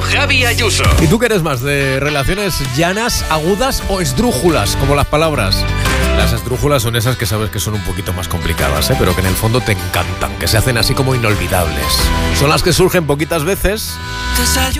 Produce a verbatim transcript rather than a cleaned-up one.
Javi Ayuso. ¿Y tú qué eres más, de relaciones llanas, agudas o esdrújulas, como las palabras? Las esdrújulas son esas que sabes que son un poquito más complicadas, ¿eh? Pero que en el fondo te encantan, que se hacen así como inolvidables. Son las que surgen poquitas veces